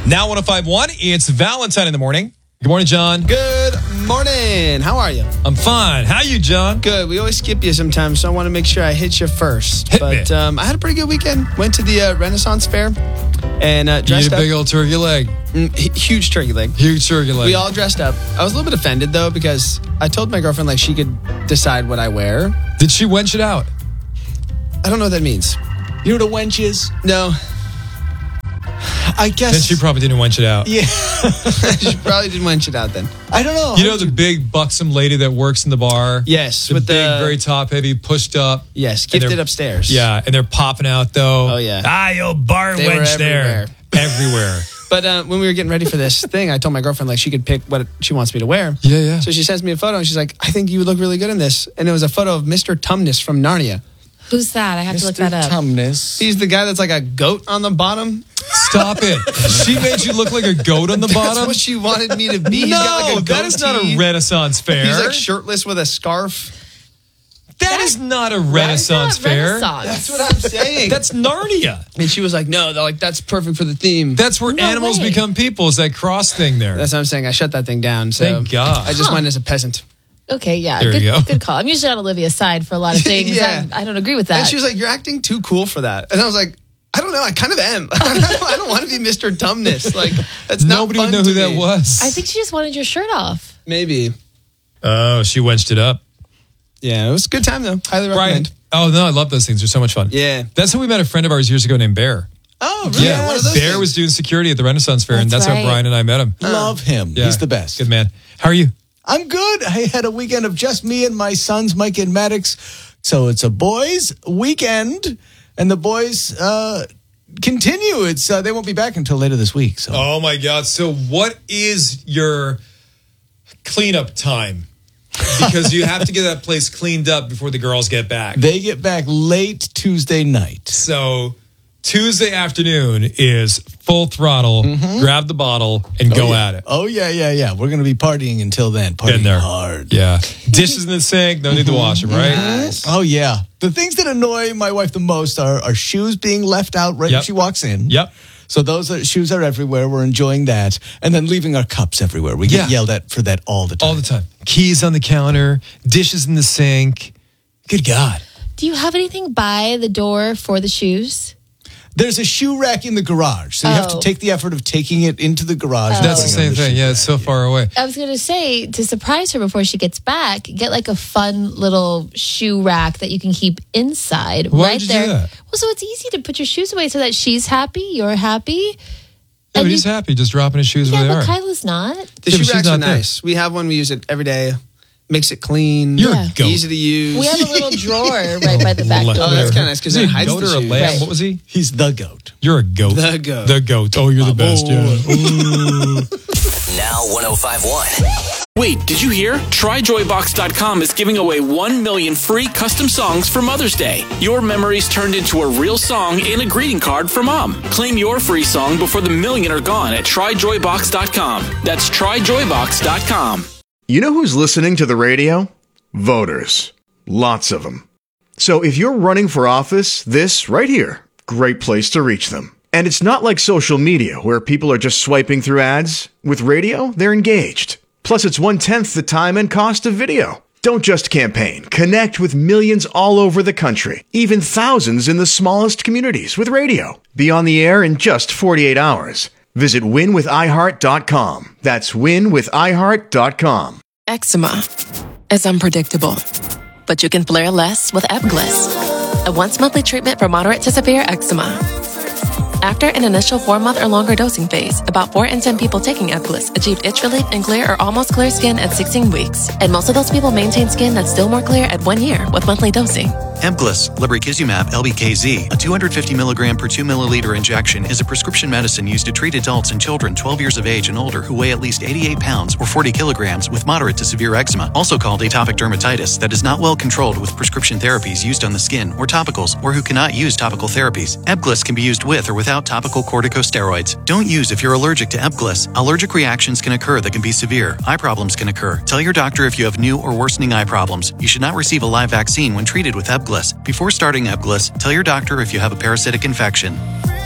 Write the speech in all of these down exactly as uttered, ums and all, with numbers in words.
Now one oh five point one, it's Valentine in the morning. Good morning, John. Good morning. How are you? I'm fine. How you, John? Good. We always skip you sometimes, so I want to make sure I hit you first. Hit but me. Um, I had a pretty good weekend. Went to the uh, Renaissance Fair and uh, You dressed eat a up. big old turkey leg. Mm, h- huge turkey leg. Huge turkey leg. We all dressed up. I was a little bit offended, though, because I told my girlfriend like she could decide what I wear. Did she wench it out? I don't know what that means. You know what a wench is? No. I guess. Then she probably didn't wench it out. Yeah. She probably didn't wench it out then. I don't know. You know the big buxom lady that works in the bar? Yes. The with big, the very top heavy, pushed up. Yes. And Gifted they're- upstairs. Yeah, and they're popping out, though. Oh, yeah. Ah, yo, bar They were wench there. Everywhere. But uh, when we were getting ready for this thing, I told my girlfriend like she could pick what she wants me to wear. Yeah, yeah. So she sends me a photo and she's like, I think you would look really good in this. And it was a photo of Mister Tumnus from Narnia. Who's that? I have to look that up. Tumnus. He's the guy that's like a goat on the bottom. Stop it. She made you look like a goat on the That's bottle? what she wanted me to be. He's no, got like a that is not a goatee. Renaissance fair. He's like shirtless with a scarf. That is not a Renaissance That's not fair. Renaissance. That's what I'm saying. That's Narnia. and she was like, no, they're like, that's perfect for the theme. That's where No animals way. become people. Is that cross thing there? That's what I'm saying. I shut that thing down. So Thank God. I just went as a peasant. Okay, yeah. There good, you go. good call. I'm usually on Olivia's side for a lot of things. Yeah. I'm- I don't agree with that. And she was like, you're acting too cool for that. And I was like, I don't know. I kind of am. I don't want to be Mister Tumnus. Like, that's not Nobody would fun know to who that me. was. I think she just wanted your shirt off. Maybe. Oh, she wenched it up. Yeah, it was a good time, though. Highly Brian. recommend. Oh, no, I love those things. They're so much fun. Yeah. That's how we met a friend of ours years ago named Bear. Oh, really? Yeah. One of those Bear things. was doing security at the Renaissance Fair, and That's that's how right. Brian and I met him. Love him. Yeah. He's the best. Good man. How are you? I'm good. I had a weekend of just me and my sons, Mike and Maddox. So it's a boys' weekend, and the boys uh, continue. It's uh, they won't be back until later this week. So Oh, my God. So what is your cleanup time? Because you have to get that place cleaned up before the girls get back. they get back late Tuesday night. So Tuesday afternoon is full throttle, grab the bottle, and go oh, yeah. at it. Oh yeah, yeah, yeah. We're gonna be partying until then. Partying Been there. hard. Yeah. Dishes in the sink, no need to wash them, right? Oh yeah. The things that annoy my wife the most are, are shoes being left out right Yep. when she walks in. Yep. So those are, shoes are everywhere. We're enjoying that, and then leaving our cups everywhere. We get Yeah. yelled at for that all the time. All the time. Keys on the counter, dishes in the sink. Good God. Do you have anything by the door for the shoes? There's a shoe rack in the garage, so you have to Oh. take the effort of taking it into the garage. and That's the putting it same on thing. shoe Yeah, it's so rack. far away. I was going to say, to surprise her before she gets back, get like a fun little shoe rack that you can keep inside. Why right would you do there. that? Well, so it's easy to put your shoes away so that she's happy, you're happy. Yeah, And but he's you- happy just dropping his shoes Yeah, where but they are. Kyla's not. The Yeah, but shoe she's racks are not there. nice. We have one. We use it every day. Makes it clean. You're Yeah. a goat. Easy to use. We have a little drawer right by the back Le- door. Oh, that's kinda nice, 'cause Is he it a hides goat the or a shoes. lamb? Right. What was he? He's the goat. You're a goat. The goat. The goat. Oh, you're the best. Yeah. Ooh. Now one oh five point one. Wait, did you hear? Try Joy Box dot com is giving away one million free custom songs for Mother's Day. Your memories turned into a real song and a greeting card for Mom. Claim your free song before the million are gone at Try Joy Box dot com. That's Try Joy Box dot com. You know who's listening to the radio? Voters. Lots of them. So if you're running for office, this right here, great place to reach them. And it's not like social media where people are just swiping through ads. With radio, they're engaged. Plus, it's one-tenth the time and cost of video. Don't just campaign. Connect with millions all over the country, even thousands in the smallest communities with radio. Be on the air in just forty-eight hours. Visit win with i heart dot com. That's win with i heart dot com. Eczema is unpredictable, but you can flare less with Ebglyss, a once-monthly treatment for moderate to severe eczema. After an initial four-month or longer dosing phase, about four in ten people taking Ebglyss achieved itch relief and clear or almost clear skin at sixteen weeks. And most of those people maintain skin that's still more clear at one year with monthly dosing. Ebglyss, lebrikizumab L B K Z, a two hundred fifty milligram per two milliliter injection, is a prescription medicine used to treat adults and children twelve years of age and older who weigh at least eighty-eight pounds or forty kilograms with moderate to severe eczema, also called atopic dermatitis, that is not well controlled with prescription therapies used on the skin or topicals, or who cannot use topical therapies. Ebglyss can be used with or without topical corticosteroids. Don't use if you're allergic to Ebglyss. Allergic reactions can occur that can be severe. Eye problems can occur. Tell your doctor if you have new or worsening eye problems. You should not receive a live vaccine when treated with Ebglyss. Before starting Ebglyss, tell your doctor if you have a parasitic infection.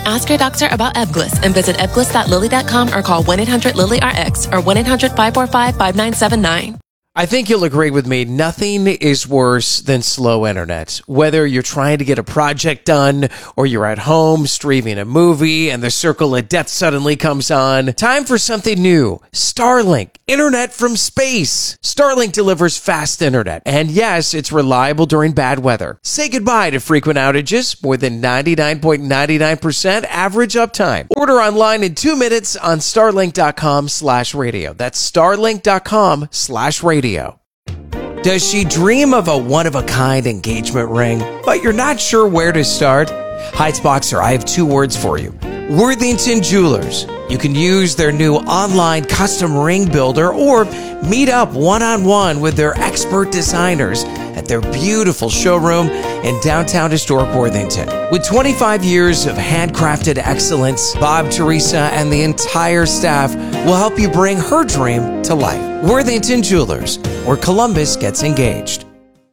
Ask your doctor about Ebglyss and visit ebglyss dot lilly dot com or call one eight hundred lilly R X or one eight hundred five four five five nine seven nine. I think you'll agree with me. Nothing is worse than slow internet. Whether you're trying to get a project done or you're at home streaming a movie and the circle of death suddenly comes on, time for something new. Starlink, internet from space. Starlink delivers fast internet. And yes, it's reliable during bad weather. Say goodbye to frequent outages. More than ninety-nine point nine nine percent average uptime. Order online in two minutes on starlink dot com slash radio. That's starlink dot com slash radio. Does she dream of a one-of-a-kind engagement ring, but you're not sure where to start? Heights Boxer, I have two words for you. Worthington Jewelers. You can use their new online custom ring builder or meet up one-on-one with their expert designers at their beautiful showroom in downtown historic Worthington. With twenty-five years of handcrafted excellence, Bob, Teresa, and the entire staff will help you bring her dream to life. Worthington Jewelers, where Columbus gets engaged.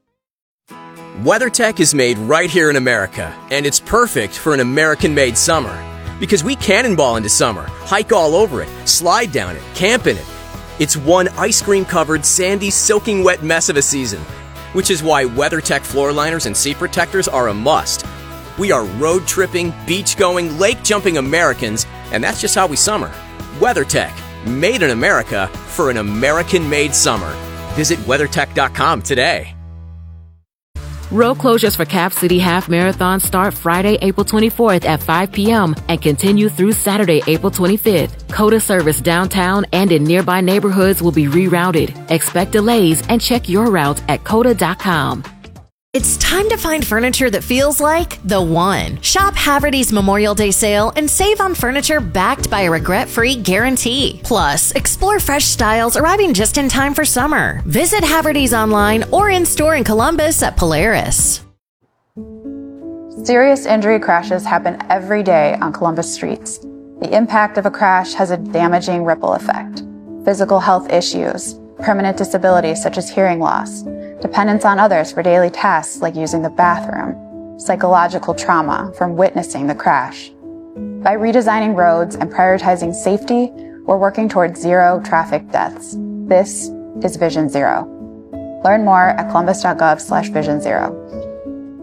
WeatherTech is made right here in America, and it's perfect for an American-made summer. Because we cannonball into summer, hike all over it, slide down it, camp in it. It's one ice cream-covered, sandy, soaking wet mess of a season. Which is why WeatherTech floor liners and seat protectors are a must. We are road-tripping, beach-going, lake-jumping Americans, and that's just how we summer. WeatherTech, made in America for an American-made summer. Visit weathertech dot com today. Road closures for Cap City Half Marathon start Friday, April twenty-fourth at five p.m. and continue through Saturday, April twenty-fifth. COTA service downtown and in nearby neighborhoods will be rerouted. Expect delays and check your route at cota dot com. It's time to find furniture that feels like the one. Shop Haverty's Memorial Day sale and save on furniture backed by a regret-free guarantee. Plus, explore fresh styles arriving just in time for summer. Visit Haverty's online or in-store in Columbus at Polaris. Serious injury crashes happen every day on Columbus streets. The impact of a crash has a damaging ripple effect. Physical health issues, permanent disabilities such as hearing loss, dependence on others for daily tasks like using the bathroom, psychological trauma from witnessing the crash. By redesigning roads and prioritizing safety, we're working towards zero traffic deaths. This is Vision Zero. Learn more at columbus dot gov slash vision zero.